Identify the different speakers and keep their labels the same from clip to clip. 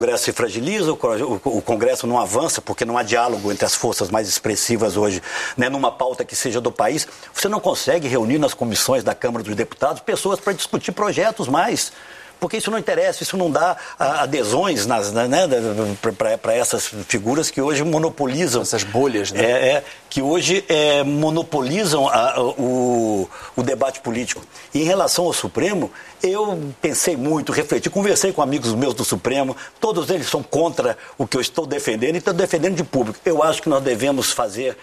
Speaker 1: Congresso se fragiliza, o Congresso não avança, porque não há diálogo entre as forças mais expressivas hoje, né, numa pauta que seja do país. Você não consegue reunir nas comissões da Câmara dos Deputados pessoas para discutir projetos mais. Porque isso não interessa, isso não dá adesões para essas figuras que hoje monopolizam.
Speaker 2: Essas bolhas, né?
Speaker 1: Que hoje monopolizam o debate político. E em relação ao Supremo, eu pensei muito, refleti, conversei com amigos meus do Supremo, todos eles são contra o que eu estou defendendo e estou defendendo de público. Eu acho que nós devemos fazer...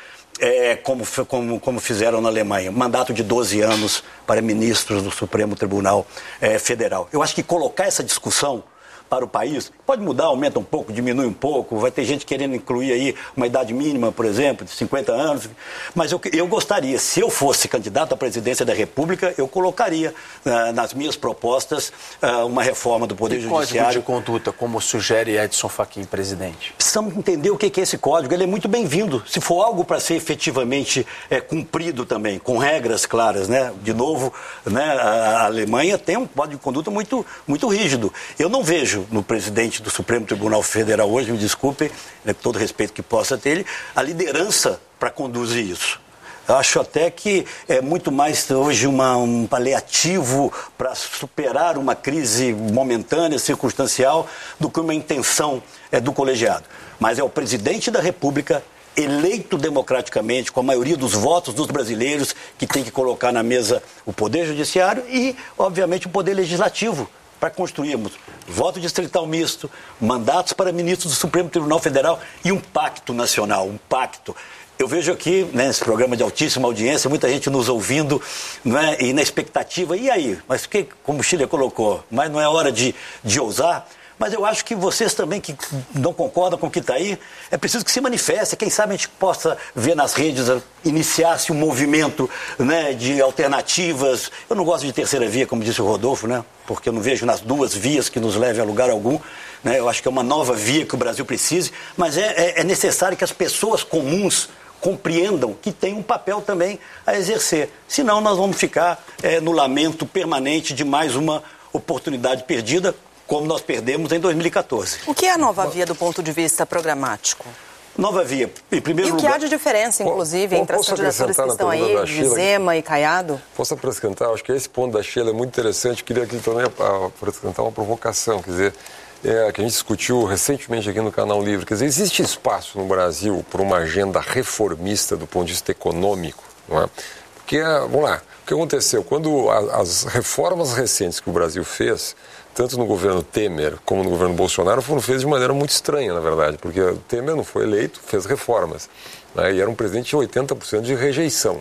Speaker 1: como fizeram na Alemanha, mandato de 12 anos para ministros do Supremo Tribunal Federal. Eu acho que colocar essa discussão para o país, pode mudar, aumenta um pouco, diminui um pouco, vai ter gente querendo incluir aí uma idade mínima, por exemplo, de 50 anos, mas eu gostaria, se eu fosse candidato à presidência da República, eu colocaria nas minhas propostas uma reforma do Poder Judiciário.
Speaker 2: Código de conduta, como sugere Edson Fachin, presidente?
Speaker 1: Precisamos entender o que é esse código, ele é muito bem-vindo, se for algo para ser efetivamente cumprido também, com regras claras, né? De novo, né? A Alemanha tem um código de conduta muito, muito rígido. Eu não vejo no presidente do Supremo Tribunal Federal hoje, me desculpem, com todo respeito que possa ter ele, a liderança para conduzir isso. Eu acho até que é muito mais hoje um paliativo para superar uma crise momentânea, circunstancial, do que uma intenção do colegiado. Mas é o presidente da República, eleito democraticamente, com a maioria dos votos dos brasileiros, que tem que colocar na mesa o Poder Judiciário e, obviamente, o Poder Legislativo, para construirmos voto distrital misto, mandatos para ministros do Supremo Tribunal Federal e um pacto nacional, um pacto. Eu vejo aqui, né, nesse programa de altíssima audiência, muita gente nos ouvindo, né, e na expectativa, e aí? Mas que, como o Chile colocou, mas não é hora de ousar? Mas eu acho que vocês também que não concordam com o que está aí, é preciso que se manifeste. Quem sabe a gente possa ver nas redes, iniciar-se um movimento, né, de alternativas. Eu não gosto de terceira via, como disse o Rodolfo, né, porque eu não vejo nas duas vias que nos levem a lugar algum. Né, eu acho que é uma nova via que o Brasil precise, mas é necessário que as pessoas comuns compreendam que tem um papel também a exercer. Senão nós vamos ficar no lamento permanente de mais uma oportunidade perdida, como nós perdemos em 2014.
Speaker 3: O que é a nova via do ponto de vista programático?
Speaker 1: Nova via, em primeiro lugar...
Speaker 3: E o que há de diferença, inclusive, entre as candidaturas que estão aí, de Zema e Caiado?
Speaker 4: Posso acrescentar? Acho que esse ponto da Sheila é muito interessante. Queria aqui também acrescentar uma provocação, quer dizer, que a gente discutiu recentemente aqui no Canal Livre. Quer dizer, existe espaço no Brasil para uma agenda reformista do ponto de vista econômico, não é? Porque, vamos lá, o que aconteceu? Quando as reformas recentes que o Brasil fez, tanto no governo Temer como no governo Bolsonaro, foram feitas de maneira muito estranha, na verdade, porque o Temer não foi eleito, fez reformas, né, e era um presidente de 80% de rejeição.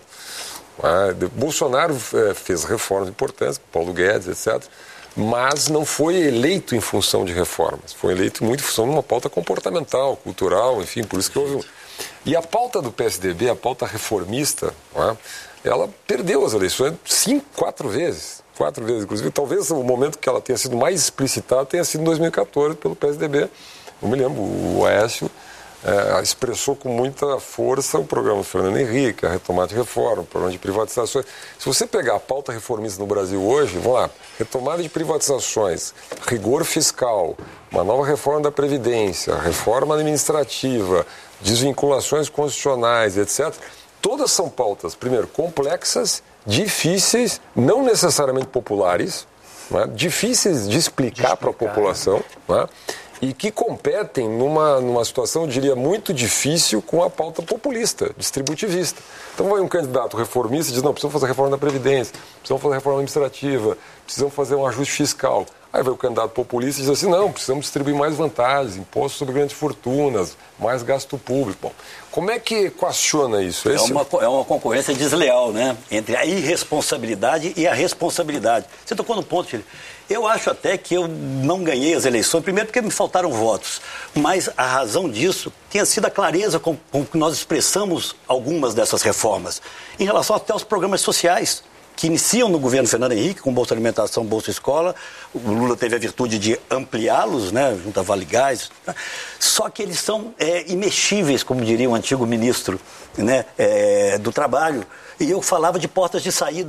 Speaker 4: Bolsonaro fez reformas importantes, Paulo Guedes, etc., mas não foi eleito em função de reformas, foi eleito muito em função de uma pauta comportamental, cultural, enfim, por isso que houve... E a pauta do PSDB, a pauta reformista, ela perdeu as eleições 4 vezes. 4 vezes, inclusive. Talvez o momento que ela tenha sido mais explicitada tenha sido em 2014 pelo PSDB. Eu me lembro, o Aécio expressou com muita força o programa do Fernando Henrique, a retomada de reforma, o programa de privatizações. Se você pegar a pauta reformista no Brasil hoje, vamos lá, retomada de privatizações, rigor fiscal, uma nova reforma da Previdência, reforma administrativa, desvinculações constitucionais, etc., todas são pautas, primeiro, complexas, difíceis, não necessariamente populares, não é? Difíceis de explicar para a população, não é? E que competem numa situação, eu diria, muito difícil com a pauta populista, distributivista. Então vai um candidato reformista e diz, não, precisamos fazer reforma da Previdência, precisamos fazer reforma administrativa, precisamos fazer um ajuste fiscal. Aí vai o candidato populista e diz assim, não, precisamos distribuir mais vantagens, impostos sobre grandes fortunas, mais gasto público. Bom, como é que equaciona isso?
Speaker 1: É uma concorrência desleal, né? Entre a irresponsabilidade e a responsabilidade. Você tocou no ponto, Chile. Eu acho até que eu não ganhei as eleições, primeiro porque me faltaram votos, mas a razão disso tinha sido a clareza com que nós expressamos algumas dessas reformas, em relação até aos programas sociais, que iniciam no governo Fernando Henrique, com Bolsa Alimentação, Bolsa Escola. O Lula teve a virtude de ampliá-los, né, junto a Vale Gás. Só que eles são imexíveis, como diria o antigo ministro, né, do Trabalho. E eu falava de portas de saída.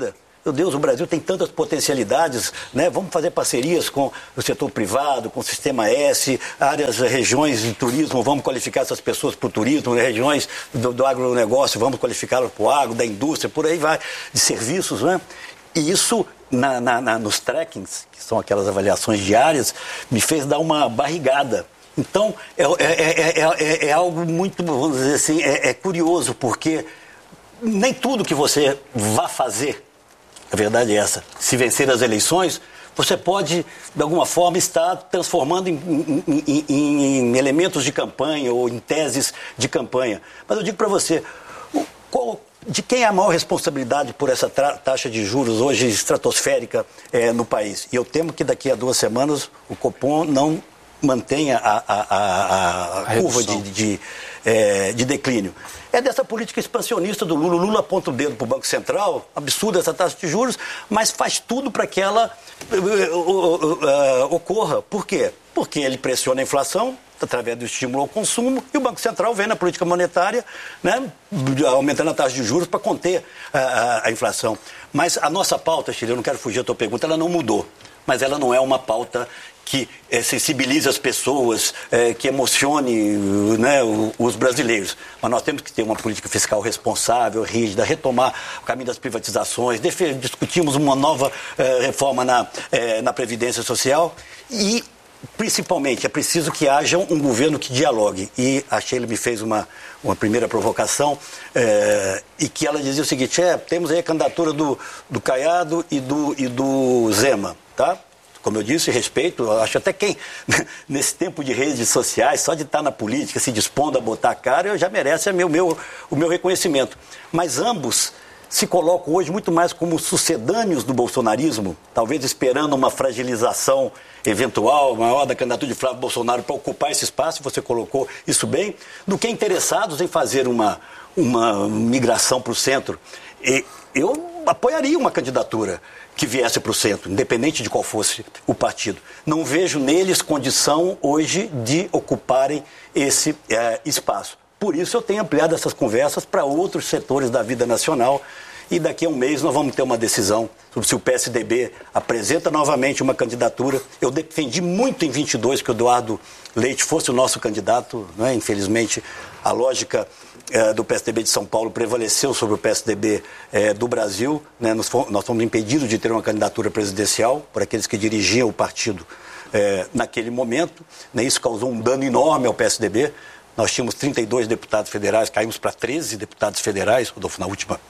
Speaker 1: meu Deus, o Brasil tem tantas potencialidades, né? Vamos fazer parcerias com o setor privado, com o Sistema S, regiões de turismo, vamos qualificar essas pessoas para o turismo, regiões do agronegócio, vamos qualificá-las para o agro, da indústria, por aí vai, de serviços, né? E isso, nos trackings, que são aquelas avaliações diárias, me fez dar uma barrigada. Então, é algo muito, vamos dizer assim, é curioso, porque nem tudo que você vá fazer, a verdade é essa, se vencer as eleições, você pode, de alguma forma, estar transformando em elementos de campanha ou em teses de campanha. Mas eu digo para você, de quem é a maior responsabilidade por essa taxa de juros hoje estratosférica no país? E eu temo que daqui a 2 semanas o Copom não mantenha a curva de declínio. É dessa política expansionista do Lula. O Lula aponta o dedo para o Banco Central, absurda essa taxa de juros, mas faz tudo para que ela ocorra. Por quê? Porque ele pressiona a inflação através do estímulo ao consumo, e o Banco Central vem na política monetária, né, aumentando a taxa de juros para conter a inflação. Mas a nossa pauta, Chile, eu não quero fugir da tua pergunta, ela não mudou. Mas ela não é uma pauta que sensibilize as pessoas, que emocione, né, os brasileiros. Mas nós temos que ter uma política fiscal responsável, rígida, retomar o caminho das privatizações, discutimos uma nova reforma na Previdência Social e, principalmente, é preciso que haja um governo que dialogue. E a Sheila me fez uma primeira provocação, e que ela dizia o seguinte: temos aí a candidatura do Caiado e do Zema, tá? Como eu disse, respeito, eu acho até quem, nesse tempo de redes sociais, só de estar na política, se dispondo a botar a cara, já merece o meu reconhecimento. Mas ambos se colocam hoje muito mais como sucedâneos do bolsonarismo, talvez esperando uma fragilização eventual, maior da candidatura de Flávio Bolsonaro para ocupar esse espaço, você colocou isso bem, do que interessados em fazer uma migração para o centro. E eu apoiaria uma candidatura que viesse para o centro, independente de qual fosse o partido. Não vejo neles condição hoje de ocuparem esse espaço. Por isso eu tenho ampliado essas conversas para outros setores da vida nacional, e daqui a um mês nós vamos ter uma decisão sobre se o PSDB apresenta novamente uma candidatura. Eu defendi muito em 22 que o Eduardo Leite fosse o nosso candidato, né? Infelizmente a lógica do PSDB de São Paulo prevaleceu sobre o PSDB do Brasil, né? Nós fomos impedidos de ter uma candidatura presidencial por aqueles que dirigiam o partido naquele momento, né? Isso causou um dano enorme ao PSDB. Nós tínhamos 32 deputados federais, caímos para 13 deputados federais, Rodolfo, na última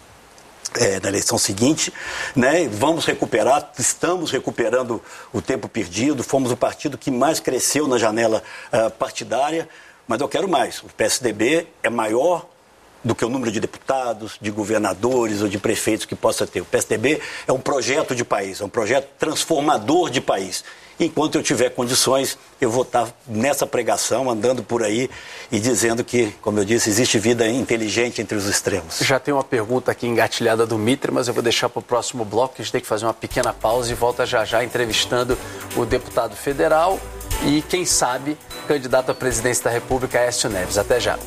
Speaker 1: da eleição seguinte, né? Vamos recuperar, estamos recuperando o tempo perdido, fomos o partido que mais cresceu na janela partidária, mas eu quero mais. O PSDB é maior do que o número de deputados, de governadores ou de prefeitos que possa ter. O PSDB é um projeto de país, é um projeto transformador de país. Enquanto eu tiver condições, eu vou estar nessa pregação, andando por aí e dizendo que, como eu disse, existe vida inteligente entre os extremos.
Speaker 2: Já tem uma pergunta aqui engatilhada do Mitre, mas eu vou deixar para o próximo bloco, que a gente tem que fazer uma pequena pausa e volta já entrevistando o deputado federal e, quem sabe, candidato à presidência da República, Aécio Neves. Até já.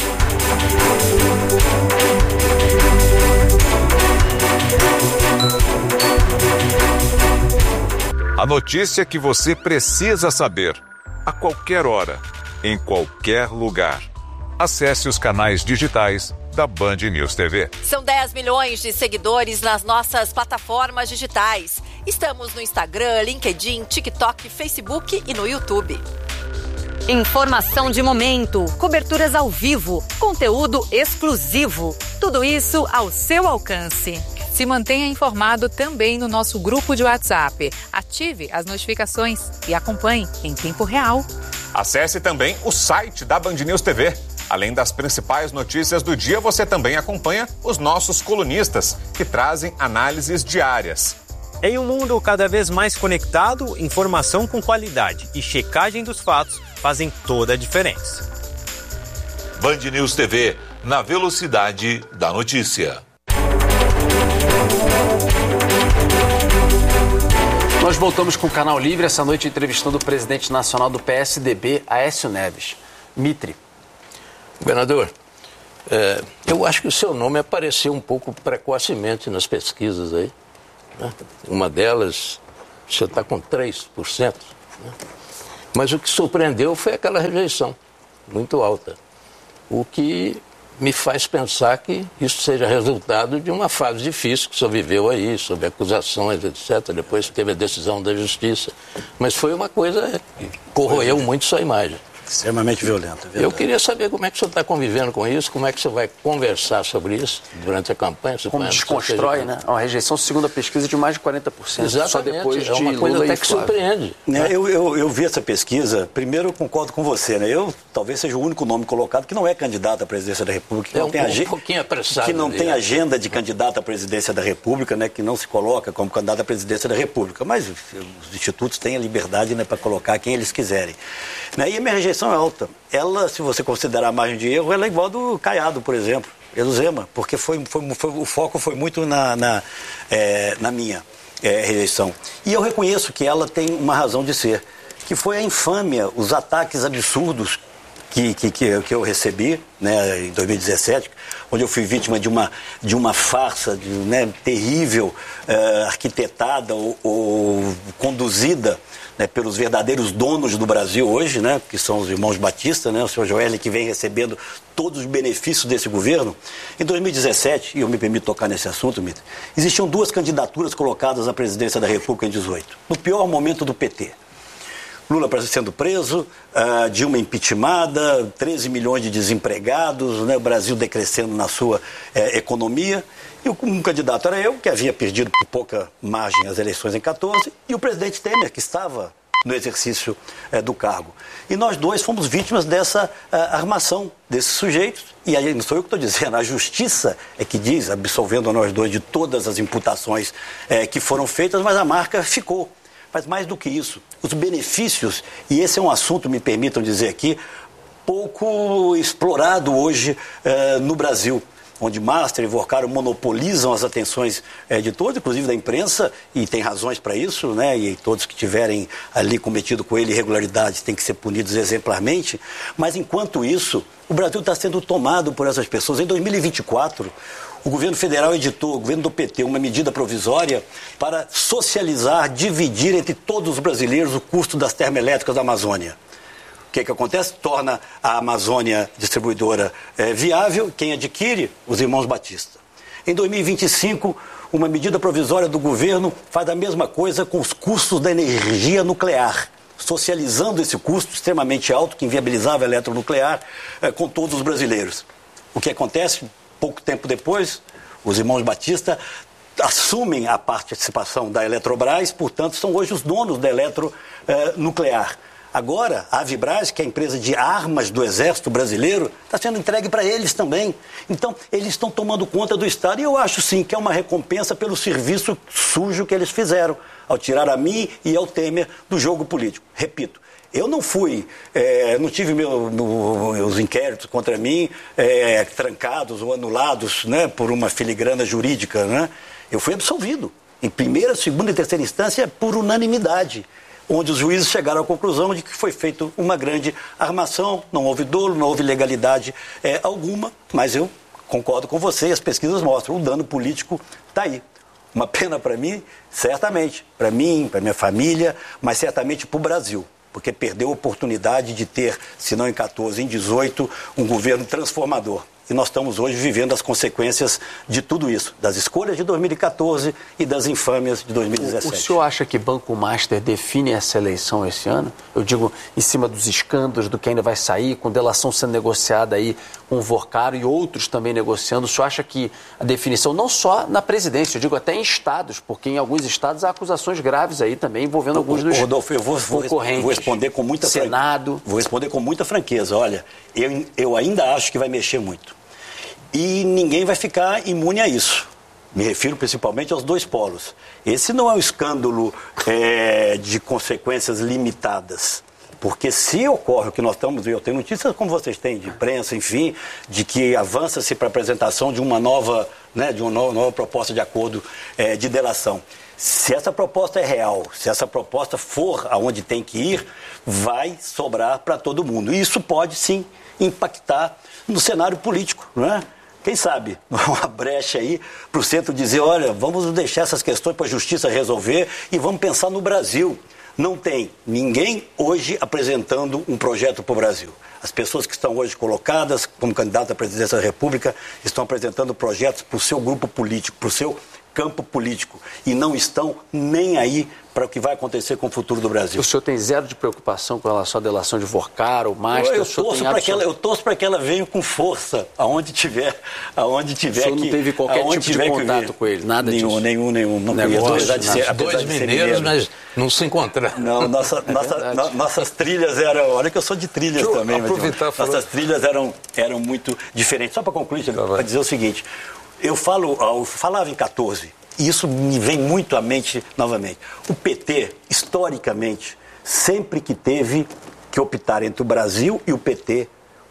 Speaker 5: A notícia que você precisa saber, a qualquer hora, em qualquer lugar. Acesse os canais digitais da Band News TV.
Speaker 6: São 10 milhões de seguidores nas nossas plataformas digitais. Estamos no Instagram, LinkedIn, TikTok, Facebook e no YouTube.
Speaker 7: Informação de momento, coberturas ao vivo, conteúdo exclusivo. Tudo isso ao seu alcance.
Speaker 8: Se mantenha informado também no nosso grupo de WhatsApp. Ative as notificações e acompanhe em tempo real.
Speaker 5: Acesse também o site da Band News TV. Além das principais notícias do dia, você também acompanha os nossos colunistas, que trazem análises diárias.
Speaker 9: Em um mundo cada vez mais conectado, informação com qualidade e checagem dos fatos fazem toda a diferença.
Speaker 5: Band News TV, na velocidade da notícia.
Speaker 2: Nós voltamos com o Canal Livre, essa noite entrevistando o presidente nacional do PSDB, Aécio Neves. Mitre.
Speaker 10: Governador, eu acho que o seu nome apareceu um pouco precocemente nas pesquisas aí. né? Uma delas, você está com 3%. Né? Mas o que surpreendeu foi aquela rejeição muito alta. O que me faz pensar que isso seja resultado de uma fase difícil que o senhor viveu aí, sob acusações, etc. Depois teve a decisão da justiça. Mas foi uma coisa que corroeu muito sua imagem.
Speaker 1: Extremamente violenta.
Speaker 10: Eu queria saber como é que o senhor está convivendo com isso, como é que o senhor vai conversar sobre isso durante a campanha.
Speaker 2: Como desconstrói, né? Uma rejeição, segundo a pesquisa, de mais de 40%.
Speaker 10: Exatamente,
Speaker 2: só depois de
Speaker 10: uma coisa
Speaker 2: Lula
Speaker 10: até que surpreende.
Speaker 1: Eu vi essa pesquisa, primeiro eu concordo com você, né? Eu talvez seja o único nome colocado que não é candidato à presidência da República, que não tem
Speaker 10: pouquinho apressado,
Speaker 1: que não tem agenda de candidato à presidência da República, né? Que não se coloca como candidato à presidência da República. Mas os institutos têm a liberdade, né, para colocar quem eles quiserem. Né? E a minha rejeição é alta. Ela, se você considerar a margem de erro, ela é igual a do Caiado, por exemplo, e do Zema, porque o foco foi muito na minha rejeição. E eu reconheço que ela tem uma razão de ser, que foi a infâmia, os ataques absurdos que eu recebi, né, em 2017, onde eu fui vítima de uma farsa né, terrível, arquitetada ou conduzida, né, pelos verdadeiros donos do Brasil hoje, né, que são os irmãos Batista, né, o senhor Joelli, que vem recebendo todos os benefícios desse governo. Em 2017, e eu me permito tocar nesse assunto, Mitra, existiam 2 candidaturas colocadas à presidência da República em 2018, no pior momento do PT. Lula sendo preso, Dilma impeachmentada, 13 milhões de desempregados, né, o Brasil decrescendo na sua economia. E um candidato era eu, que havia perdido por pouca margem as eleições em 14, e o presidente Temer, que estava no exercício do cargo. E nós dois fomos vítimas dessa armação desses sujeitos. E aí não sou eu que estou dizendo, a justiça é que diz, absolvendo a nós dois de todas as imputações que foram feitas, mas a marca ficou. Mas mais do que isso, os benefícios, e esse é um assunto, me permitam dizer aqui, pouco explorado hoje no Brasil, onde Master e Vorcaro monopolizam as atenções de todos, inclusive da imprensa, e tem razões para isso, né? E todos que tiverem ali cometido com ele irregularidades têm que ser punidos exemplarmente. Mas, enquanto isso, o Brasil está sendo tomado por essas pessoas. Em 2024, o governo federal editou, o governo do PT, uma medida provisória para socializar, dividir entre todos os brasileiros o custo das termoelétricas da Amazônia. O que acontece? Torna a Amazônia distribuidora viável. Quem adquire? Os irmãos Batista. Em 2025, uma medida provisória do governo faz a mesma coisa com os custos da energia nuclear, socializando esse custo extremamente alto que inviabilizava a eletronuclear com todos os brasileiros. O que acontece? Pouco tempo depois, os irmãos Batista assumem a participação da Eletrobras, portanto, são hoje os donos da eletronuclear. Agora, a Avibraz, que é a empresa de armas do Exército Brasileiro, está sendo entregue para eles também. Então, eles estão tomando conta do Estado. E eu acho, sim, que é uma recompensa pelo serviço sujo que eles fizeram, ao tirar a mim e ao Temer do jogo político. Repito, eu não não tive meus inquéritos contra mim trancados ou anulados, né, por uma filigrana jurídica, né? Eu fui absolvido, em primeira, segunda e terceira instância, por unanimidade, onde os juízes chegaram à conclusão de que foi feita uma grande armação, não houve dolo, não houve legalidade alguma, mas eu concordo com você, as pesquisas mostram, o dano político está aí. Uma pena para mim, certamente, para mim, para minha família, mas certamente para o Brasil, porque perdeu a oportunidade de ter, se não em 14, em 18, um governo transformador. E nós estamos hoje vivendo as consequências de tudo isso, das escolhas de 2014 e das infâmias de 2017.
Speaker 2: O senhor acha que Banco Master define essa eleição esse ano? Eu digo, em cima dos escândalos, do que ainda vai sair, com delação sendo negociada aí com o Vorcaro e outros também negociando, o senhor acha que a definição, não só na presidência, eu digo até em estados, porque em alguns estados há acusações graves aí também envolvendo alguns dos
Speaker 1: Rodolfo, eu vou responder com muita
Speaker 2: Senado.
Speaker 1: Vou responder com muita franqueza. Olha, eu ainda acho que vai mexer muito. E ninguém vai ficar imune a isso. Me refiro principalmente aos dois polos. Esse não é um escândalo de consequências limitadas. Porque se ocorre o que nós estamos, e eu tenho notícias como vocês têm, de imprensa, enfim, de que avança-se para a apresentação de uma nova proposta de acordo de delação. Se essa proposta é real, se essa proposta for aonde tem que ir, vai sobrar para todo mundo. E isso pode, sim, impactar no cenário político, não é? quem sabe, uma brecha aí para o centro dizer, olha, vamos deixar essas questões para a justiça resolver e vamos pensar no Brasil. Não tem ninguém hoje apresentando um projeto para o Brasil. As pessoas que estão hoje colocadas como candidato à presidência da República estão apresentando projetos para o seu grupo político, para o seu campo político, e não estão nem aí para o que vai acontecer com o futuro do Brasil.
Speaker 2: O senhor tem zero de preocupação com relação à delação de Vorcaro, Master?
Speaker 1: Eu torço para que ela venha com força, aonde tiver
Speaker 2: o senhor não teve qualquer tipo de contato com ele? Nada disso?
Speaker 1: Nenhum. Não
Speaker 10: apesar de ser dois mineiros, mas não se encontraram.
Speaker 1: Não, nossas trilhas eram... Olha que eu sou de trilhas também, nossas trilhas eram muito diferentes. Só para concluir, para dizer o seguinte, eu falava em 14, e isso me vem muito à mente novamente. O PT, historicamente, sempre que teve que optar entre o Brasil e o PT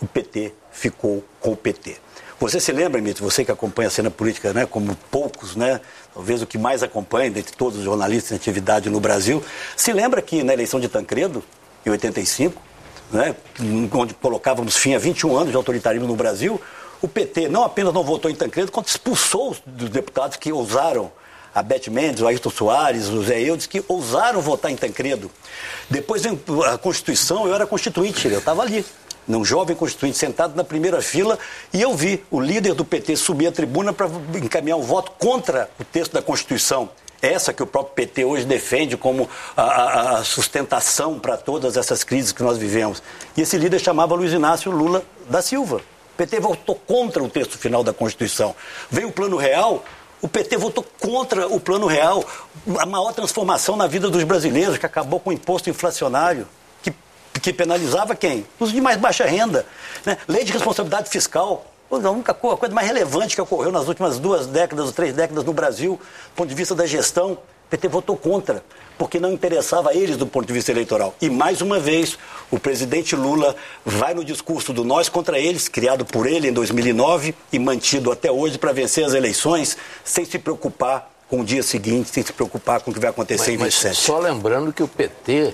Speaker 1: ficou com o PT. Você se lembra, Mito, você que acompanha a cena política, né, como poucos, né, talvez o que mais acompanha, dentre todos os jornalistas em atividade no Brasil, se lembra que na eleição de Tancredo, em 85, né, onde colocávamos fim a 21 anos de autoritarismo no Brasil, o PT não apenas não votou em Tancredo, quanto expulsou os deputados que ousaram, a Beth Mendes, o Ayrton Soares, o Zé Eudes, que ousaram votar em Tancredo. Depois vem a Constituição, eu era constituinte, eu estava ali, um jovem constituinte, sentado na primeira fila, e eu vi o líder do PT subir à tribuna para encaminhar um voto contra o texto da Constituição. Essa que o próprio PT hoje defende como a sustentação para todas essas crises que nós vivemos. E esse líder chamava Luiz Inácio Lula da Silva. O PT votou contra o texto final da Constituição. Veio o Plano Real, o PT votou contra o Plano Real, a maior transformação na vida dos brasileiros, que acabou com o imposto inflacionário, que penalizava quem? Os de mais baixa renda. Né? Lei de responsabilidade fiscal, a coisa mais relevante que ocorreu nas últimas 2 décadas ou 3 décadas no Brasil, do ponto de vista da gestão, o PT votou contra, porque não interessava a eles do ponto de vista eleitoral. E, mais uma vez, o presidente Lula vai no discurso do nós contra eles, criado por ele em 2009 e mantido até hoje para vencer as eleições, sem se preocupar com o dia seguinte, sem se preocupar com o que vai acontecer em 27.
Speaker 10: Mas só lembrando que o PT,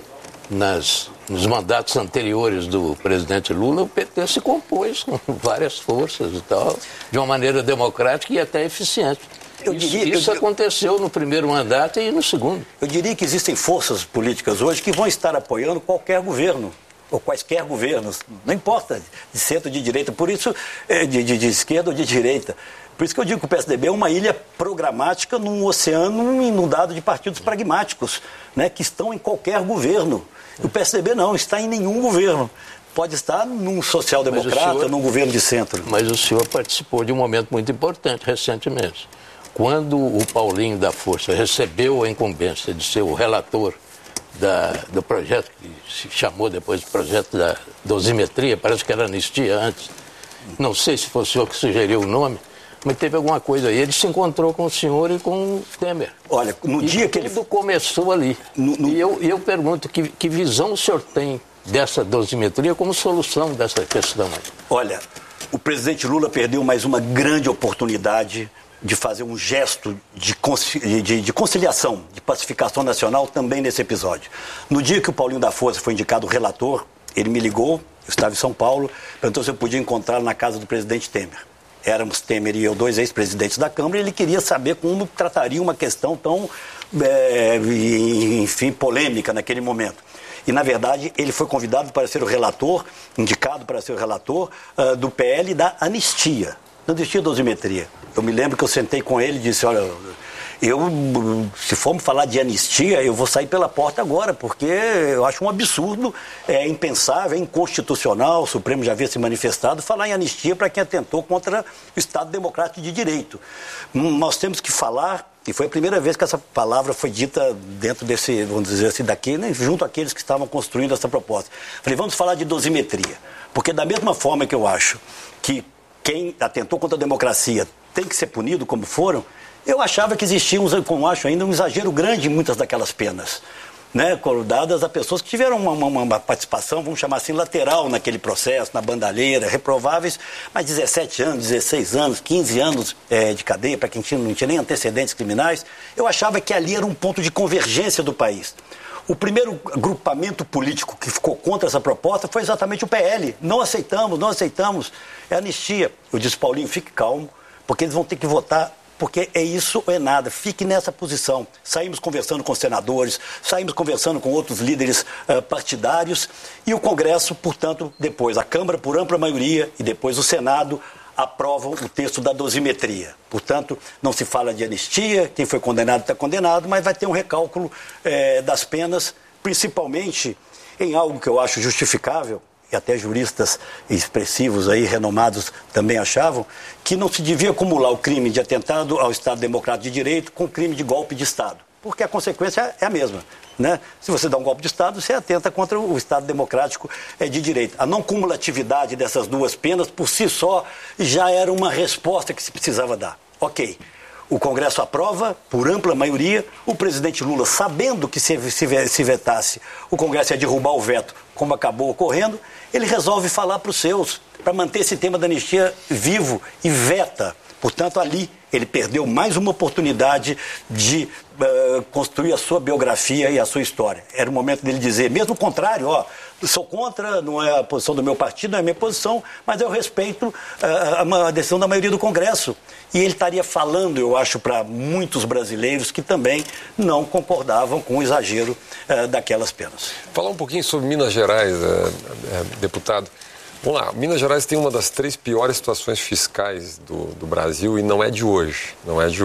Speaker 10: nos mandatos anteriores do presidente Lula, o PT se compôs com várias forças e tal, de uma maneira democrática e até eficiente. Isso aconteceu no primeiro mandato e no segundo. Eu diria que existem forças políticas hoje que vão estar apoiando qualquer governo, ou quaisquer governos, não importa, de centro ou de direita, por isso, de esquerda ou de direita. Por isso que eu digo que o PSDB é uma ilha programática num oceano inundado de partidos pragmáticos, né, que estão em qualquer governo. O PSDB não, está em nenhum governo. Pode estar num social-democrata, num governo de centro. Mas o senhor participou de um momento muito importante recentemente. Quando o Paulinho da Força recebeu a incumbência de ser o relator do projeto, que se chamou depois de projeto da dosimetria, parece que era anistia antes, não sei se foi o senhor que sugeriu o nome, mas teve alguma coisa aí. Ele se encontrou com o senhor e com o Temer.
Speaker 1: Olha, no dia que
Speaker 10: tudo começou ali. E eu pergunto, que visão o senhor tem dessa dosimetria como solução dessa questão aí?
Speaker 1: Olha, o presidente Lula perdeu mais uma grande oportunidade de fazer um gesto de conciliação, de pacificação nacional também nesse episódio. No dia que o Paulinho da Força foi indicado relator, ele me ligou, eu estava em São Paulo, perguntou se eu podia encontrá-lo na casa do presidente Temer. Éramos Temer e eu, 2 ex-presidentes da Câmara, e ele queria saber como trataria uma questão tão, polêmica naquele momento. E, na verdade, ele foi convidado para ser o relator, indicado para ser o relator do PL da anistia. Da anistia e dosimetria. Eu me lembro que eu sentei com ele e disse, olha, se formos falar de anistia, eu vou sair pela porta agora, porque eu acho um absurdo, impensável, inconstitucional, o Supremo já havia se manifestado, falar em anistia para quem atentou contra o Estado Democrático de Direito. Nós temos que falar, e foi a primeira vez que essa palavra foi dita dentro desse, vamos dizer assim, daqui, né, junto àqueles que estavam construindo essa proposta. Falei, vamos falar de dosimetria, porque da mesma forma que eu acho que quem atentou contra a democracia tem que ser punido como foram, eu achava que existia, como acho ainda, um exagero grande em muitas daquelas penas, né, dadas a pessoas que tiveram uma participação, vamos chamar assim, lateral naquele processo, na bandalheira, reprováveis, mas 17 anos, 16 anos, 15 anos de cadeia, para quem não tinha nem antecedentes criminais, eu achava que ali era um ponto de convergência do país. O primeiro agrupamento político que ficou contra essa proposta foi exatamente o PL. Não aceitamos. É anistia. Eu disse, Paulinho, fique calmo, porque eles vão ter que votar, porque é isso ou é nada. Fique nessa posição. Saímos conversando com senadores, saímos conversando com outros líderes partidários e o Congresso, portanto, depois a Câmara, por ampla maioria, e depois o Senado, aprovam o texto da dosimetria. Portanto, não se fala de anistia, quem foi condenado está condenado, mas vai ter um recálculo das penas, principalmente em algo que eu acho justificável, e até juristas expressivos aí, renomados, também achavam, que não se devia acumular o crime de atentado ao Estado Democrático de Direito com o crime de golpe de Estado, porque a consequência é a mesma. Né? Se você dá um golpe de Estado, você atenta contra o Estado Democrático de Direito. A não cumulatividade dessas duas penas, por si só, já era uma resposta que se precisava dar. Ok, o Congresso aprova, por ampla maioria, o presidente Lula, sabendo que se vetasse, o Congresso ia derrubar o veto, como acabou ocorrendo, ele resolve falar para os seus, para manter esse tema da anistia vivo e veta. Portanto, ali ele perdeu mais uma oportunidade de construir a sua biografia e a sua história. Era o momento dele dizer, mesmo o contrário, sou contra, não é a posição do meu partido, não é a minha posição, mas eu respeito a decisão da maioria do Congresso. E ele estaria falando, eu acho, para muitos brasileiros que também não concordavam com o exagero daquelas penas.
Speaker 4: Falar um pouquinho sobre Minas Gerais, deputado. Vamos lá, Minas Gerais tem uma das 3 piores situações fiscais do Brasil e não é de hoje, não é?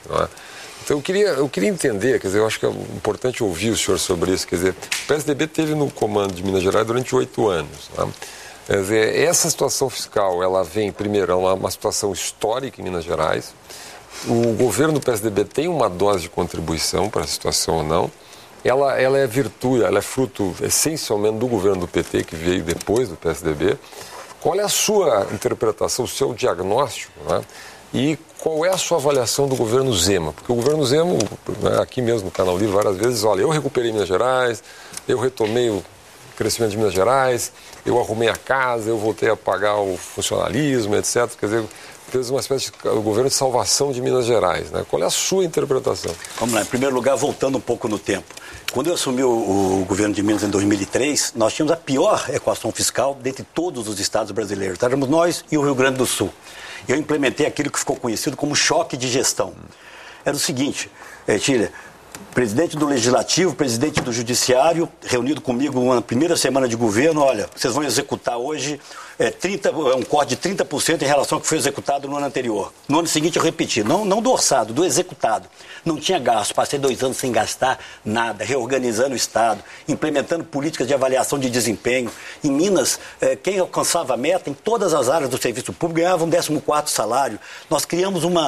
Speaker 4: Então eu queria entender, quer dizer, eu acho que é importante ouvir o senhor sobre isso, quer dizer, o PSDB teve no comando de Minas Gerais durante 8 anos, não é? Quer dizer, essa situação fiscal, ela vem, primeiro, é uma situação histórica em Minas Gerais, o governo do PSDB tem uma dose de contribuição para a situação ou não, ela é virtude, ela é fruto essencialmente do governo do PT, que veio depois do PSDB. Qual é a sua interpretação, o seu diagnóstico, né? E qual é a sua avaliação do governo Zema? Porque o governo Zema, né, aqui mesmo no Canal Livre, várias vezes, olha, eu recuperei Minas Gerais, eu retomei o crescimento de Minas Gerais, eu arrumei a casa, eu voltei a pagar o funcionalismo, etc. Quer dizer, fez uma espécie de governo de salvação de Minas Gerais, né? Qual é a sua interpretação?
Speaker 1: Vamos lá, em primeiro lugar, voltando um pouco no tempo. Quando eu assumi o governo de Minas em 2003, nós tínhamos a pior equação fiscal dentre todos os estados brasileiros. Éramos nós e o Rio Grande do Sul. Eu implementei aquilo que ficou conhecido como choque de gestão. Era o seguinte, Tília, presidente do Legislativo, presidente do Judiciário, reunido comigo na primeira semana de governo, olha, vocês vão executar hoje um corte de 30% em relação ao que foi executado no ano anterior. No ano seguinte eu repeti, não do orçado, do executado. Não tinha gasto, passei 2 anos sem gastar nada, reorganizando o Estado, implementando políticas de avaliação de desempenho. Em Minas, quem alcançava a meta em todas as áreas do serviço público ganhava um 14º salário. Nós criamos uma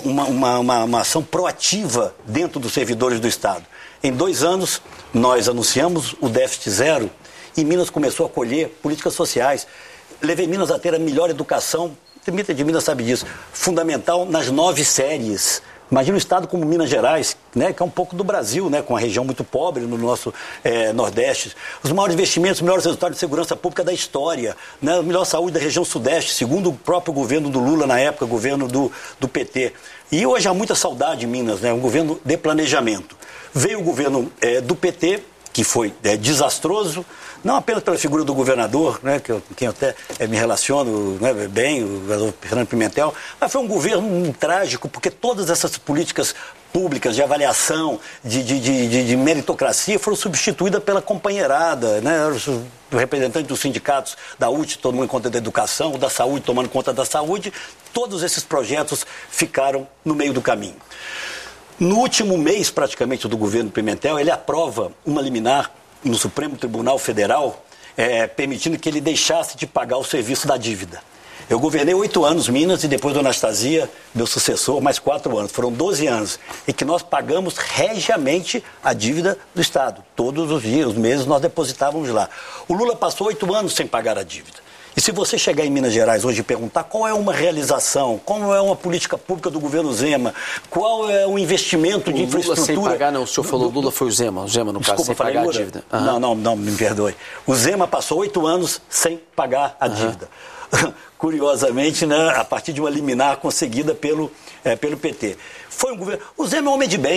Speaker 1: ação proativa dentro dos servidores do Estado. Em 2 anos, nós anunciamos o déficit zero e Minas começou a colher políticas sociais. Levei Minas a ter a melhor educação, Mita de Minas sabe disso, fundamental nas 9 séries. Imagina um estado como Minas Gerais, né, que é um pouco do Brasil, né, com uma região muito pobre no nosso Nordeste. Os maiores investimentos, os melhores resultados de segurança pública da história, né, a melhor saúde da região Sudeste, segundo o próprio governo do Lula na época, governo do PT. E hoje há muita saudade em Minas, né, um governo de planejamento. Veio o governo do PT, que foi desastroso, não apenas pela figura do governador, né, com quem eu até me relaciono, né, bem, o Fernando Pimentel, mas foi um governo trágico, porque todas essas políticas públicas de avaliação, de meritocracia, foram substituídas pela companheirada, né, os representantes dos sindicatos da UT tomando conta da educação, da saúde tomando conta da saúde, todos esses projetos ficaram no meio do caminho. No último mês, praticamente, do governo Pimentel, ele aprova uma liminar no Supremo Tribunal Federal, permitindo que ele deixasse de pagar o serviço da dívida. Eu governei 8 anos Minas e depois do Anastasia, meu sucessor, mais 4 anos. Foram 12 anos em que nós pagamos regiamente a dívida do Estado. Todos os dias, os meses, nós depositávamos lá. O Lula passou 8 anos sem pagar a dívida. E se você chegar em Minas Gerais hoje e perguntar qual é uma realização, qual é uma política pública do governo Zema, qual é um investimento de infraestrutura...
Speaker 2: Lula sem pagar, não, o senhor falou Lula foi o Zema no caso, sem pagar a dívida.
Speaker 1: Não, me perdoe. O Zema passou 8 anos sem pagar a dívida. Curiosamente, né, a partir de uma liminar conseguida pelo PT. Foi um governo... O Zema é um homem de bem.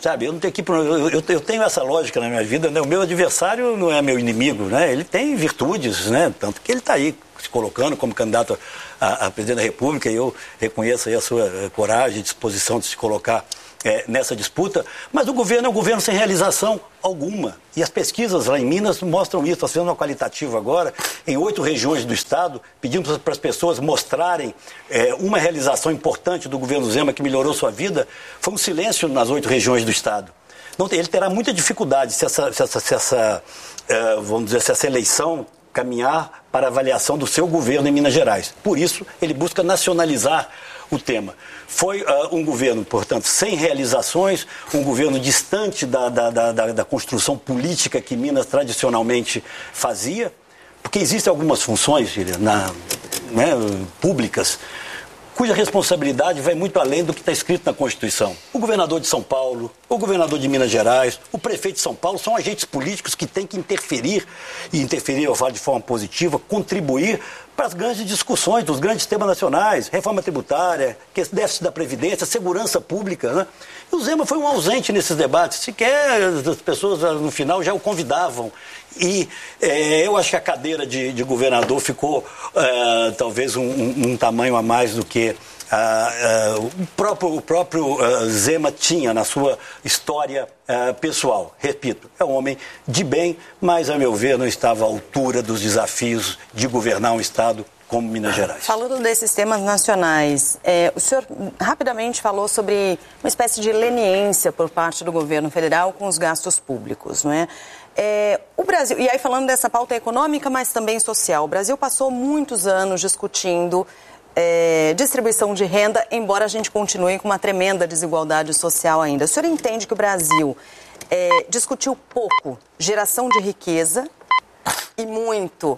Speaker 1: Sabe, eu não tenho que eu tenho essa lógica na minha vida, né? O meu adversário não é meu inimigo, né? Ele tem virtudes, né? Tanto que ele está aí se colocando como candidato a presidente da República, e eu reconheço aí a sua coragem e disposição de se colocar nessa disputa, mas o governo é um governo sem realização alguma. E as pesquisas lá em Minas mostram isso. Nós fizemos uma qualitativa agora, em 8 regiões do estado, pedindo para as pessoas mostrarem uma realização importante do governo Zema que melhorou sua vida. Foi um silêncio nas 8 regiões do estado. Não, ele terá muita dificuldade se vamos dizer, se essa eleição caminhar para a avaliação do seu governo em Minas Gerais. Por isso, ele busca nacionalizar o tema. Foi um governo, portanto, sem realizações, um governo distante da construção política que Minas tradicionalmente fazia, porque existem algumas funções públicas cuja responsabilidade vai muito além do que está escrito na Constituição. O governador de São Paulo, o governador de Minas Gerais, o prefeito de São Paulo são agentes políticos que têm que interferir, eu falo de forma positiva, contribuir para as grandes discussões dos grandes temas nacionais, reforma tributária, déficit da Previdência, segurança pública, né? E o Zema foi um ausente nesses debates, sequer as pessoas no final já o convidavam. E eu acho que a cadeira de governador ficou talvez um tamanho a mais do que o próprio Zema tinha na sua história pessoal. Repito, é um homem de bem, mas, a meu ver, não estava à altura dos desafios de governar um estado como Minas Gerais.
Speaker 3: Falando desses temas nacionais, o senhor rapidamente falou sobre uma espécie de leniência por parte do governo federal com os gastos públicos, não é? O Brasil, e aí falando dessa pauta econômica, mas também social, o Brasil passou muitos anos discutindo distribuição de renda, embora a gente continue com uma tremenda desigualdade social ainda. O senhor entende que o Brasil discutiu pouco geração de riqueza e muito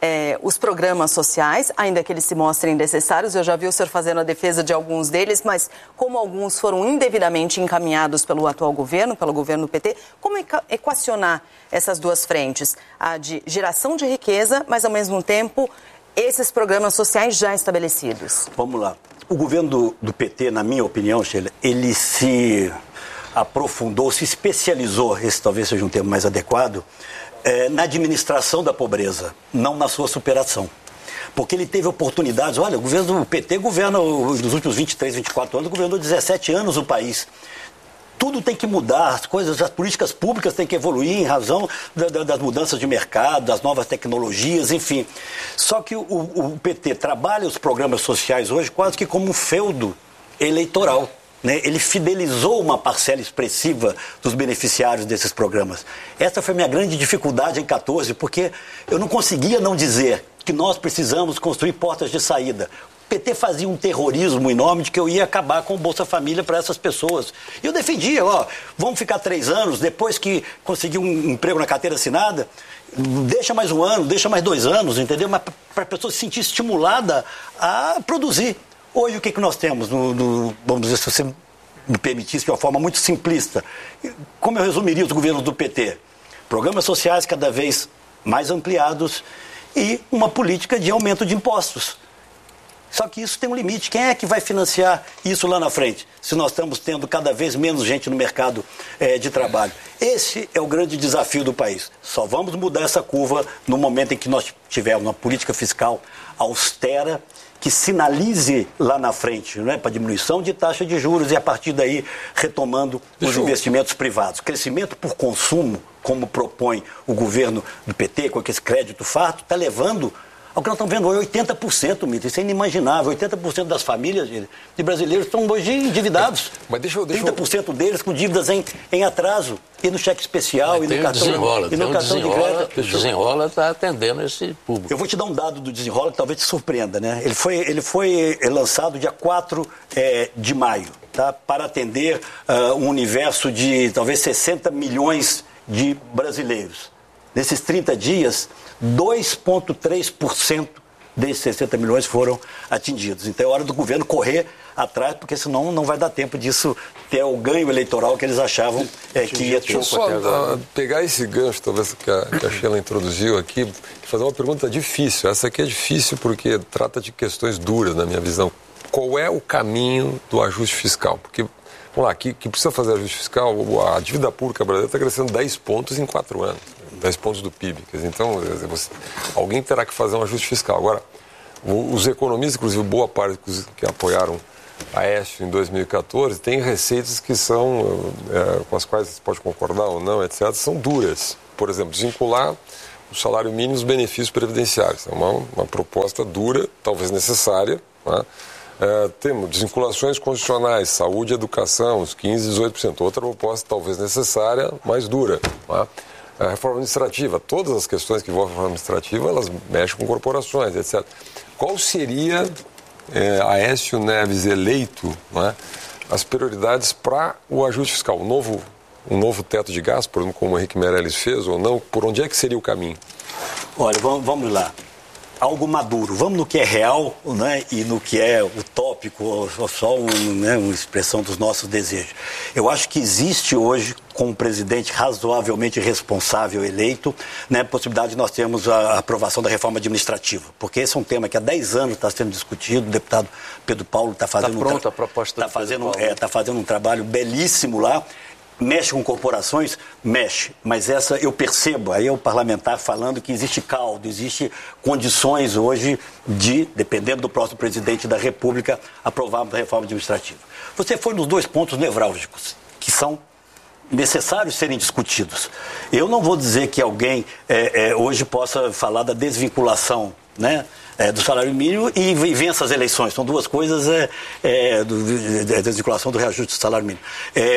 Speaker 3: os programas sociais, ainda que eles se mostrem necessários? Eu já vi o senhor fazendo a defesa de alguns deles, mas como alguns foram indevidamente encaminhados pelo atual governo, pelo governo do PT, como equacionar essas duas frentes? A de geração de riqueza, mas ao mesmo tempo esses programas sociais já estabelecidos.
Speaker 1: Vamos lá. O governo do PT, na minha opinião, Sheila, ele se aprofundou, se especializou, esse talvez seja um termo mais adequado, na administração da pobreza, não na sua superação. Porque ele teve oportunidades. Olha, o governo do PT governa, nos últimos 23, 24 anos, governou 17 anos o país. Tudo tem que mudar, as políticas públicas têm que evoluir em razão das mudanças de mercado, das novas tecnologias, enfim. Só que o PT trabalha os programas sociais hoje quase que como um feudo eleitoral, né? Ele fidelizou uma parcela expressiva dos beneficiários desses programas. Essa foi a minha grande dificuldade em 14, porque eu não conseguia não dizer que nós precisamos construir portas de saída. O PT fazia um terrorismo enorme de que eu ia acabar com o Bolsa Família para essas pessoas. E eu defendia, vamos ficar 3 anos, depois que conseguir um emprego na carteira assinada, deixa mais 1 ano, deixa mais 2 anos, entendeu? Mas para a pessoa se sentir estimulada a produzir. Hoje o que nós temos, vamos dizer, se você me permitisse de uma forma muito simplista, como eu resumiria os governos do PT? Programas sociais cada vez mais ampliados e uma política de aumento de impostos. Só que isso tem um limite. Quem é que vai financiar isso lá na frente, se nós estamos tendo cada vez menos gente no mercado de trabalho? Esse é o grande desafio do país. Só vamos mudar essa curva no momento em que nós tivermos uma política fiscal austera, que sinalize lá na frente, né, para diminuição de taxa de juros e, a partir daí, retomando os investimentos privados. Crescimento por consumo, como propõe o governo do PT, com esse crédito farto, está levando ao que nós estamos vendo hoje, 80%, Mito. Isso é inimaginável. 80% das famílias de brasileiros estão hoje endividados.
Speaker 4: Mas deixa eu...
Speaker 1: 30% deles com dívidas em atraso. E no cheque especial, e no cartão de crédito.
Speaker 10: O Desenrola está atendendo esse público.
Speaker 1: Eu vou te dar um dado do Desenrola que talvez te surpreenda, né? Ele foi lançado dia 4 de maio, tá? Para atender um universo de talvez 60 milhões de brasileiros. Nesses 30 dias, 2,3% desses 60 milhões foram atingidos. Então é hora do governo correr atrás, porque senão não vai dar tempo disso ter o ganho eleitoral que eles achavam que ia ter.
Speaker 4: Deixa eu só pegar esse gancho, talvez, que a Sheila introduziu aqui, e fazer uma pergunta difícil. Essa aqui é difícil porque trata de questões duras, na minha visão. Qual é o caminho do ajuste fiscal? Porque vamos lá, que precisa fazer ajuste fiscal, a dívida pública brasileira está crescendo 10 pontos em 4 anos, 10 pontos do PIB. Quer dizer, então, alguém terá que fazer um ajuste fiscal. Agora, os economistas, inclusive boa parte que apoiaram Aécio em 2014, tem receitas que são, com as quais você pode concordar ou não, etc., são duras. Por exemplo, desvincular o salário mínimo e os benefícios previdenciários. É uma proposta dura, talvez necessária. Né? Temos desvinculações constitucionais, saúde e educação, os 15% e 18%. Outra proposta talvez necessária, mais dura. Né? A reforma administrativa, todas as questões que envolvem a reforma administrativa, elas mexem com corporações, etc. Qual seria, Aécio Neves eleito, né, as prioridades para o ajuste fiscal? Um novo teto de gastos, por exemplo, como o Henrique Meirelles fez ou não? Por onde é que seria o caminho?
Speaker 1: Olha, vamos lá. Algo maduro. Vamos no que é real, né, e no que é utópico, ou só uma expressão dos nossos desejos. Eu acho que existe hoje, com um presidente razoavelmente responsável eleito, né, a possibilidade de nós termos a aprovação da reforma administrativa. Porque esse é um tema que há 10 anos está sendo discutido. O deputado Pedro Paulo está fazendo...
Speaker 2: Está pronta a proposta.
Speaker 1: Está fazendo um trabalho belíssimo lá. Mexe com corporações? Mexe. Mas essa eu percebo, aí é o parlamentar falando que existe caldo, existe condições hoje de, dependendo do próximo presidente da República, aprovarmos a reforma administrativa. Você foi nos 2 pontos nevrálgicos, que são necessários serem discutidos. Eu não vou dizer que alguém hoje possa falar da desvinculação, né, do salário mínimo e vença as eleições. São 2 coisas, a desvinculação do reajuste do salário mínimo.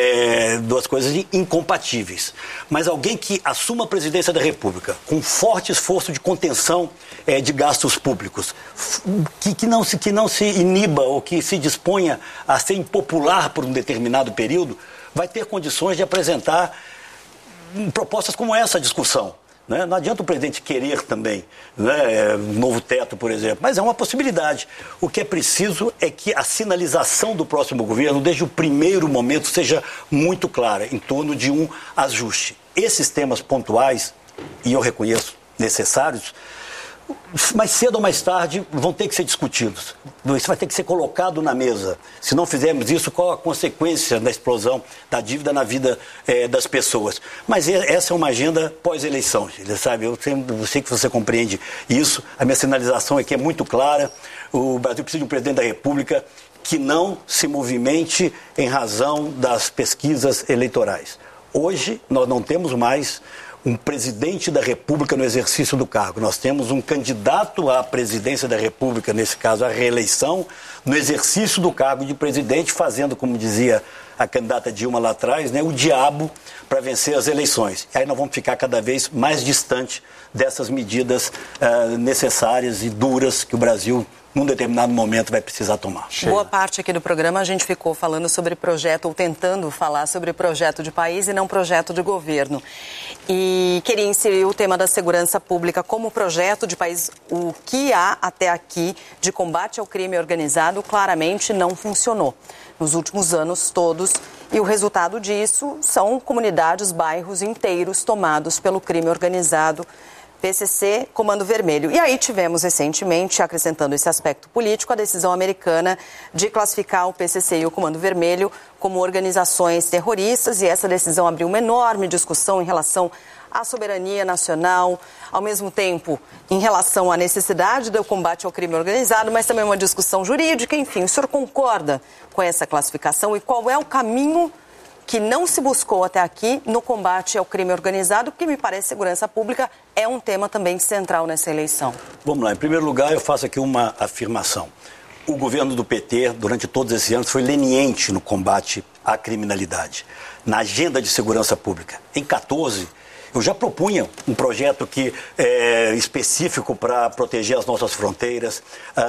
Speaker 1: 2 coisas incompatíveis. Mas alguém que assuma a presidência da República com forte esforço de contenção de gastos públicos, que não se iniba ou que se disponha a ser impopular por um determinado período, vai ter condições de apresentar propostas como essa discussão. Né? Não adianta o presidente querer também, né, um novo teto, por exemplo, mas é uma possibilidade. O que é preciso é que a sinalização do próximo governo, desde o primeiro momento, seja muito clara em torno de um ajuste. Esses temas pontuais, e eu reconheço necessários, mais cedo ou mais tarde vão ter que ser discutidos. Isso vai ter que ser colocado na mesa. Se não fizermos isso, qual a consequência da explosão da dívida na vida das pessoas? Mas essa é uma agenda pós-eleição, sabe? Eu sei que você compreende isso. A minha sinalização aqui é muito clara. O Brasil precisa de um presidente da República que não se movimente em razão das pesquisas eleitorais. Hoje, nós não temos mais um presidente da República no exercício do cargo. Nós temos um candidato à presidência da República, nesse caso a reeleição, no exercício do cargo de presidente, fazendo, como dizia a candidata Dilma lá atrás, né, o diabo para vencer as eleições. E aí nós vamos ficar cada vez mais distante dessas medidas necessárias e duras que o Brasil, num determinado momento, vai precisar tomar.
Speaker 3: Boa parte aqui do programa a gente ficou falando sobre projeto, ou tentando falar sobre projeto de país e não projeto de governo. E queria inserir o tema da segurança pública como projeto de país. O que há até aqui de combate ao crime organizado claramente não funcionou nos últimos anos todos. E o resultado disso são comunidades, bairros inteiros tomados pelo crime organizado. PCC, Comando Vermelho. E aí tivemos recentemente, acrescentando esse aspecto político, a decisão americana de classificar o PCC e o Comando Vermelho como organizações terroristas, e essa decisão abriu uma enorme discussão em relação à soberania nacional, ao mesmo tempo em relação à necessidade do combate ao crime organizado, mas também uma discussão jurídica. Enfim, o senhor concorda com essa classificação e qual é o caminho que não se buscou até aqui no combate ao crime organizado, porque me parece que segurança pública é um tema também central nessa eleição?
Speaker 1: Vamos lá, em primeiro lugar eu faço aqui uma afirmação. O governo do PT, durante todos esses anos, foi leniente no combate à criminalidade, na agenda de segurança pública. Em 2014, eu já propunha um projeto específico para proteger as nossas fronteiras.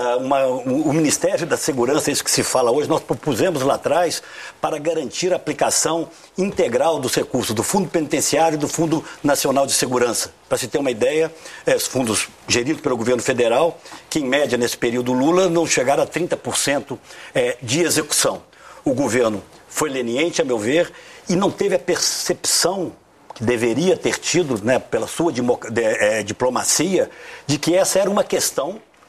Speaker 1: O Ministério da Segurança, isso que se fala hoje, nós propusemos lá atrás para garantir a aplicação integral dos recursos do Fundo Penitenciário e do Fundo Nacional de Segurança. Para se ter uma ideia, os fundos geridos pelo governo federal, que em média nesse período Lula não chegaram a 30% de execução. O governo foi leniente, a meu ver, e não teve a percepção que deveria ter tido, né, pela sua diplomacia, de que essa era uma questão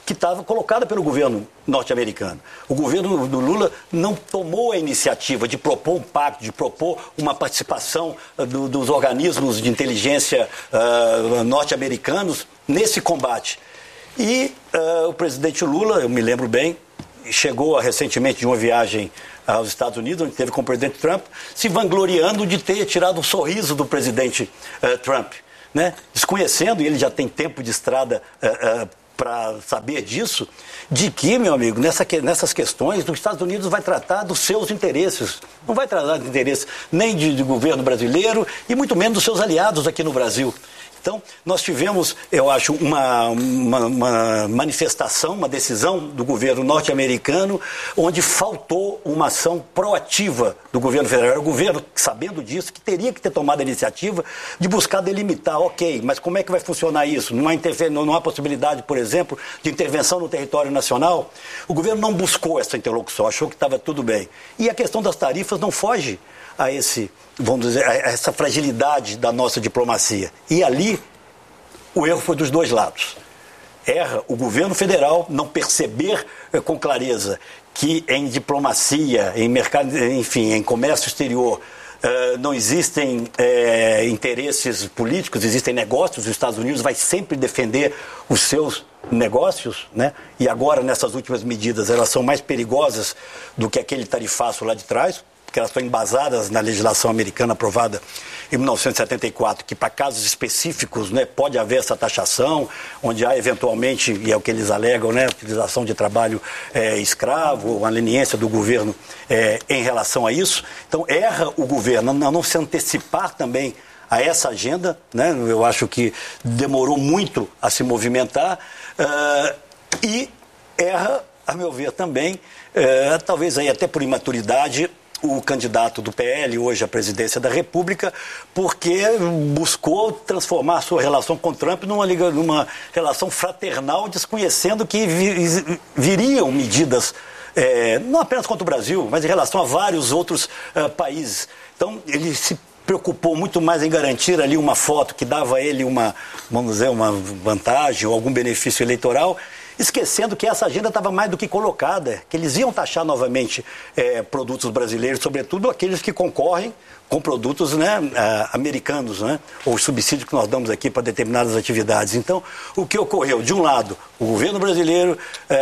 Speaker 1: que estava colocada pelo governo norte-americano. O governo do Lula não tomou a iniciativa de propor um pacto, de propor uma participação dos organismos de inteligência norte-americanos nesse combate. E o presidente Lula, eu me lembro bem, chegou recentemente de uma viagem aos Estados Unidos, onde esteve com o presidente Trump, se vangloriando de ter tirado o sorriso do presidente Trump, né? Desconhecendo, e ele já tem tempo de estrada para saber disso, de que, meu amigo, nessas questões, os Estados Unidos vai tratar dos seus interesses. Não vai tratar dos interesses nem do governo brasileiro e muito menos dos seus aliados aqui no Brasil. Então, nós tivemos, eu acho, uma manifestação, uma decisão do governo norte-americano, onde faltou uma ação proativa do governo federal. O governo, sabendo disso, que teria que ter tomado a iniciativa de buscar delimitar, ok, mas como é que vai funcionar isso? Não há possibilidade, por exemplo, de intervenção no território nacional? O governo não buscou essa interlocução, achou que estava tudo bem. E a questão das tarifas não foge a essa fragilidade da nossa diplomacia. E ali, o erro foi dos dois lados. Erra o governo federal não perceber com clareza que em diplomacia, em mercado, enfim, em comércio exterior, não existem interesses políticos, existem negócios. Os Estados Unidos vai sempre defender os seus negócios, né? E agora, nessas últimas medidas, elas são mais perigosas do que aquele tarifaço lá de trás, porque elas estão embasadas na legislação americana aprovada em 1974, que para casos específicos, né, pode haver essa taxação, onde há eventualmente, e é o que eles alegam, né, utilização de trabalho escravo, uma leniência do governo em relação a isso. Então, erra o governo a não se antecipar também a essa agenda, né? Eu acho que demorou muito a se movimentar, e erra, a meu ver também, talvez aí até por imaturidade, o candidato do PL, hoje à presidência da República, porque buscou transformar a sua relação com Trump numa relação fraternal, desconhecendo que viriam medidas, não apenas contra o Brasil, mas em relação a vários outros países. Então, ele se preocupou muito mais em garantir ali uma foto que dava a ele uma vantagem ou algum benefício eleitoral, esquecendo que essa agenda estava mais do que colocada, que eles iam taxar novamente produtos brasileiros, sobretudo aqueles que concorrem com produtos, né, americanos, né, ou os subsídios que nós damos aqui para determinadas atividades. Então, o que ocorreu? De um lado, o governo brasileiro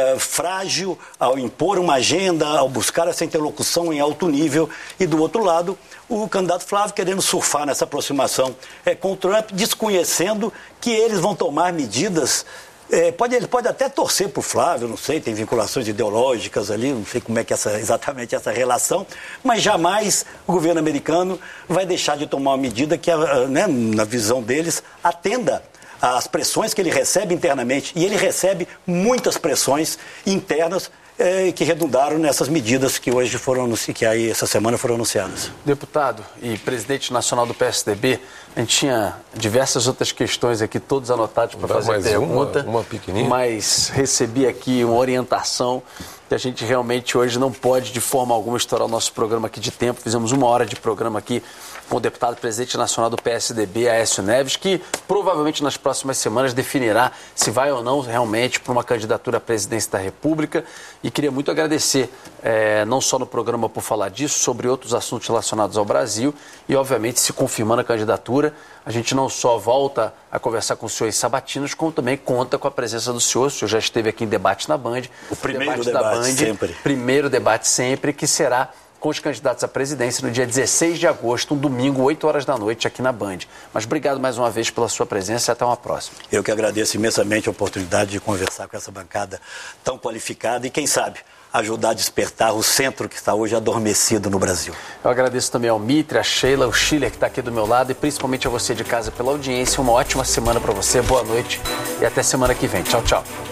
Speaker 1: frágil ao impor uma agenda, ao buscar essa interlocução em alto nível, e do outro lado, o candidato Flávio querendo surfar nessa aproximação com o Trump, desconhecendo que eles vão tomar medidas. Ele pode até torcer para o Flávio, não sei, tem vinculações ideológicas ali, não sei como é que exatamente essa relação, mas jamais o governo americano vai deixar de tomar uma medida que, né, na visão deles, atenda às pressões que ele recebe internamente. E ele recebe muitas pressões internas que redundaram nessas medidas que hoje que aí essa semana foram anunciadas.
Speaker 2: Deputado e presidente nacional do PSDB, a gente tinha diversas outras questões aqui, todos anotados para fazer a pergunta,
Speaker 4: uma pequenininha.
Speaker 2: Mas recebi aqui uma orientação que a gente realmente hoje não pode de forma alguma estourar o nosso programa aqui de tempo. Fizemos 1 hora de programa aqui com o deputado presidente nacional do PSDB, Aécio Neves, que provavelmente nas próximas semanas definirá se vai ou não realmente para uma candidatura à presidência da República. E queria muito agradecer, não só no programa por falar disso, sobre outros assuntos relacionados ao Brasil e, obviamente, se confirmando a candidatura, a gente não só volta a conversar com o senhor em Sabatinos, como também conta com a presença do senhor. O senhor já esteve aqui em debate na Band.
Speaker 1: O primeiro debate sempre.
Speaker 2: Primeiro debate sempre, que será com os candidatos à presidência no dia 16 de agosto, um domingo, 8 horas da noite, aqui na Band. Mas obrigado mais uma vez pela sua presença e até uma próxima.
Speaker 1: Eu que agradeço imensamente a oportunidade de conversar com essa bancada tão qualificada e, quem sabe, ajudar a despertar o centro que está hoje adormecido no Brasil.
Speaker 2: Eu agradeço também ao Mitre, a Sheila, o Schiller, que está aqui do meu lado, e principalmente a você de casa pela audiência. Uma ótima semana para você, boa noite e até semana que vem. Tchau, tchau.